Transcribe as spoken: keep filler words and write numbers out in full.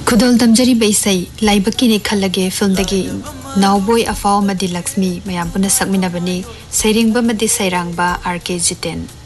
खुदल तमजरी बैसई लाइबकी ने खलगे फिल्म दगी नाउबॉय अफाव मदि लक्ष्मी मयाम पुना सकमिनाबनी सैरिंगबा मदि सैरांगबा आर के जितेन।